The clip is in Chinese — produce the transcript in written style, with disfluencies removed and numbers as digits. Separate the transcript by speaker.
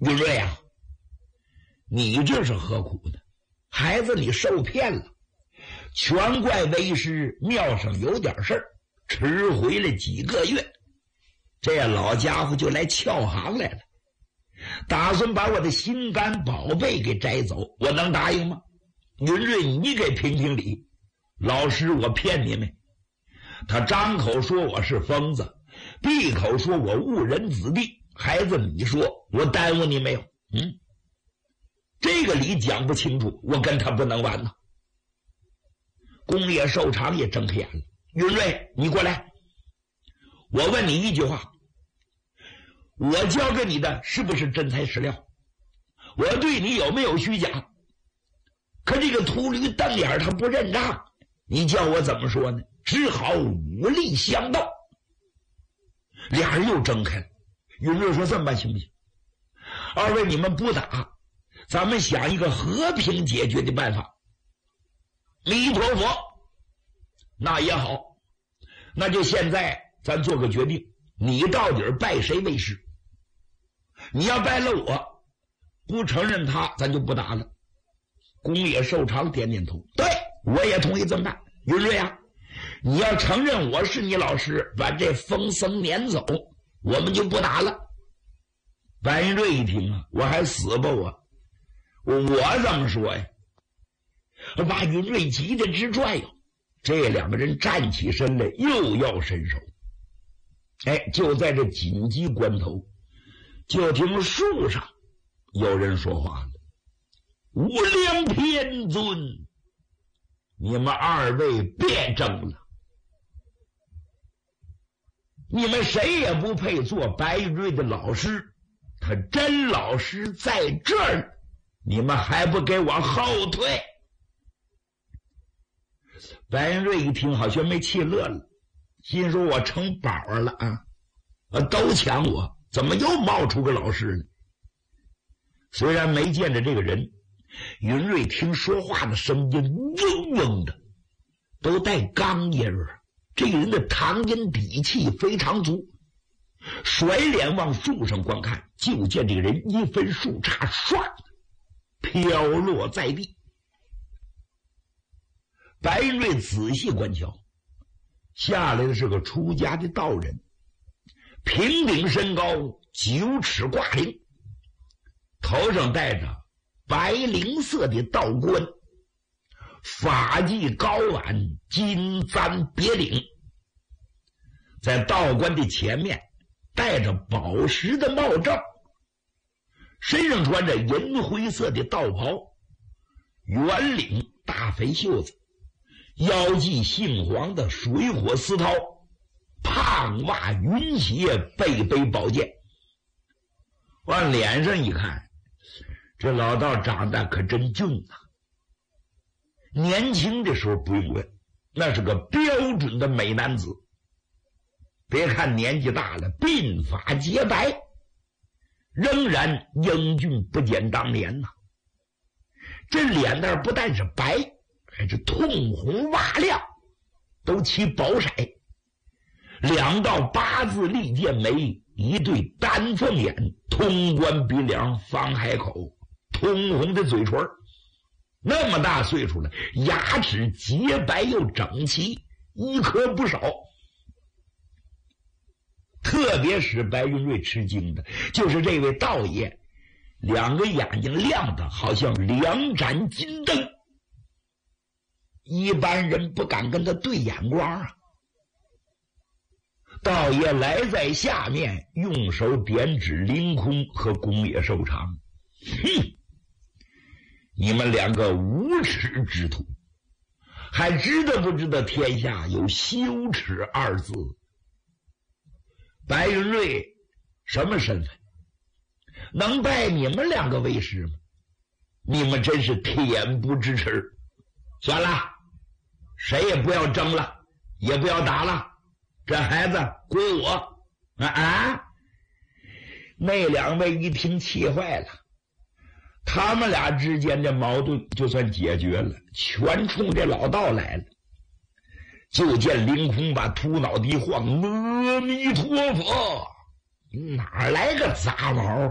Speaker 1: 云瑞啊，你这是何苦呢？孩子你受骗了，全怪为师庙上有点事儿，迟回了几个月，这老家伙就来撬行来了，打算把我的心肝宝贝给摘走，我能答应吗？云瑞，你给评评理，老师我骗你没？他张口说我是疯子，闭口说我误人子弟，孩子你说我耽误你没有？这个理讲不清楚，我跟他不能玩呢。公业寿长也睁开眼了，云瑞你过来，我问你一句话，我教给你的是不是真材实料？我对你有没有虚假？可这个秃驴瞪眼他不认账，你叫我怎么说呢？只好武力相斗。俩人又争开了。云瑞说这么办行不行？二位你们不打，咱们想一个和平解决的办法。弥陀佛，那也好，那就现在咱做个决定，你到底拜谁为师？你要拜了我，不承认他，咱就不打了。公野寿长点点头，对，我也同意这么办。云瑞啊，你要承认我是你老师，把这疯僧撵走，我们就不打了。白云瑞一听啊，我还死吧我怎么说呀？把云瑞急得直转悠。这两个人站起身来，又要伸手。就在这紧急关头，就听树上有人说话了：无量天尊，你们二位别争了，你们谁也不配做白云瑞的老师，他真老师在这儿，你们还不给我后退？白云瑞一听好像没气乐了，心说我成宝了啊，都抢我，怎么又冒出个老师呢？虽然没见着这个人，云瑞听说话的声音嗡嗡的，都带刚音儿，这个人的唐音底气非常足。甩脸往树上观看，就见这个人一分树杈唰飘落在地。白云瑞仔细观瞧，下来的是个出家的道人，平顶身高，9尺挂领，头上戴着白绫色的道冠，发髻高挽，金簪别领，在道冠的前面戴着宝石的帽罩，身上穿着银灰色的道袍，圆领大肥袖子，腰系杏黄的水火丝绦，胖袜云鞋，背宝剑。往脸上一看，这老道长得可真俊啊！年轻的时候不用问，那是个标准的美男子。别看年纪大了，鬓发洁白，仍然英俊不减当年呐。这脸蛋不但是白，还是通红瓦亮，都起宝色。2道8字利剑眉，一对丹凤眼，通关鼻梁，方海口，通红的嘴唇，那么大岁数了，牙齿洁白又整齐，一颗不少。特别使白云瑞吃惊的就是这位道爷，2个眼睛亮的好像2盏金灯，一般人不敢跟他对眼光啊。道爷来在下面，用手点指凌空和公野寿长，你们2个无耻之徒，还知道不知道天下有羞耻2字？白云瑞什么身份？能拜你们2个为师吗？你们真是恬不知耻。算了，谁也不要争了，也不要打了，这孩子归我。那2位一听气坏了，他们俩之间的矛盾就算解决了，全冲这老道来了。就见凌空把秃脑袋一晃，阿弥陀佛，哪来个杂毛？